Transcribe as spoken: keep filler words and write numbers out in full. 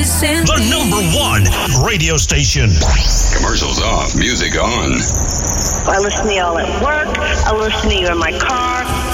listen. The number one radio station. Commercials off, music on. I listen to y'all at work. I listen to you in my car.